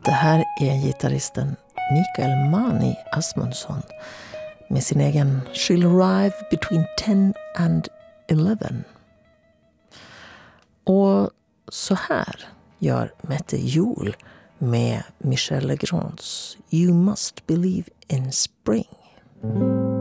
Det här är gitarristen Mikael Mani Asmundsson med sin egen She'll Arrive Between 10 and 11. Och så här gör Mette Juhl med Michel Legrands You Must Believe in Spring.